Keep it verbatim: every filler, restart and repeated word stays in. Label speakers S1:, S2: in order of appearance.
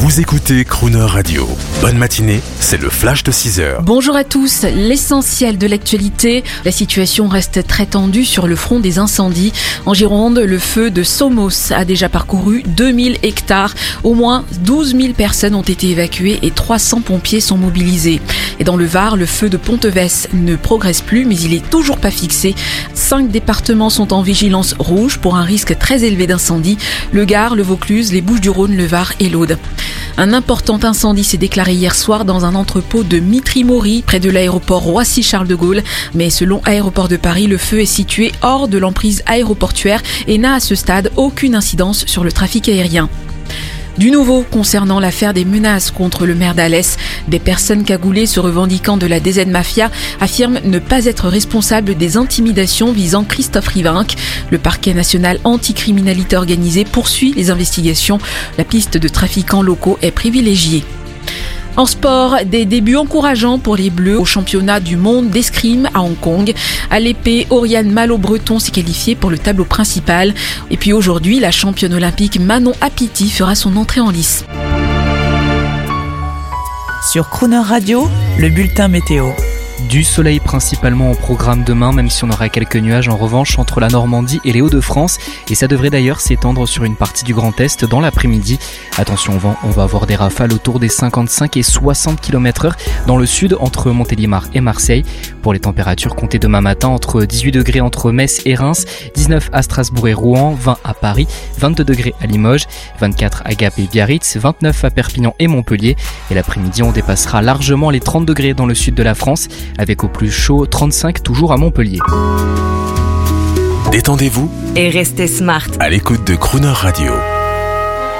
S1: Vous écoutez Crooner Radio. Bonne matinée, c'est le flash de six heures.
S2: Bonjour à tous, l'essentiel de l'actualité. La situation reste très tendue sur le front des incendies. En Gironde, le feu de Somos a déjà parcouru deux mille hectares. Au moins douze mille personnes ont été évacuées et trois cents pompiers sont mobilisés. Et dans le Var, le feu de Ponteves ne progresse plus, mais il est toujours pas fixé. Cinq départements sont en vigilance rouge pour un risque très élevé d'incendie. Le Gard, le Vaucluse, les Bouches-du-Rhône, le Var et l'Aude. Un important incendie s'est déclaré hier soir dans un entrepôt de Mitry-Mory, près de l'aéroport Roissy-Charles de Gaulle. Mais selon Aéroport de Paris, le feu est situé hors de l'emprise aéroportuaire et n'a à ce stade aucune incidence sur le trafic aérien. Du nouveau concernant l'affaire des menaces contre le maire d'Alès, des personnes cagoulées se revendiquant de la D Z Mafia affirment ne pas être responsables des intimidations visant Christophe Rivinc. Le parquet national anticriminalité organisée poursuit les investigations. La piste de trafiquants locaux est privilégiée. En sport, des débuts encourageants pour les Bleus au championnat du monde d'escrime à Hong Kong. À l'épée, Oriane Malo-Breton s'est qualifiée pour le tableau principal. Et puis aujourd'hui, la championne olympique Manon Apiti fera son entrée en lice.
S3: Sur Crooner Radio, le bulletin météo.
S4: Du soleil principalement au programme demain, même si on aura quelques nuages en revanche entre la Normandie et les Hauts-de-France. Et ça devrait d'ailleurs s'étendre sur une partie du Grand Est dans l'après-midi. Attention au vent, on va avoir des rafales autour des cinquante-cinq et soixante kilomètres heure dans le sud entre Montélimar et Marseille. Pour les températures, comptez demain matin entre dix-huit degrés entre Metz et Reims, dix-neuf à Strasbourg et Rouen, vingt à Paris, vingt-deux degrés à Limoges, vingt-quatre à Gap et Biarritz, vingt-neuf à Perpignan et Montpellier. Et l'après-midi, on dépassera largement les trente degrés dans le sud de la France, avec au plus chaud trente-cinq toujours à Montpellier.
S1: Détendez-vous
S3: et restez smart
S1: à l'écoute de Crooner Radio.